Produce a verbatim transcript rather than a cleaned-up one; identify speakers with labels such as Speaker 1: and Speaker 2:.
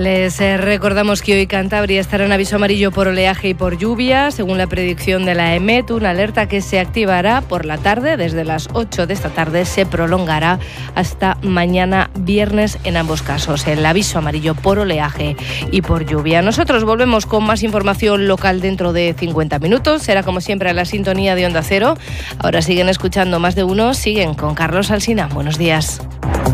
Speaker 1: Les eh, recordamos que hoy Cantabria estará en aviso amarillo por oleaje y por lluvia, según la predicción de la EMET, una alerta que se activará por la tarde, desde las ocho de esta tarde, se prolongará hasta mañana viernes en ambos casos, el aviso amarillo por oleaje y por lluvia. Nosotros volvemos con más información local dentro de cincuenta minutos, será como siempre a la sintonía de Onda Cero. Ahora siguen escuchando Más de Uno, siguen con Carlos Alsina. Buenos días.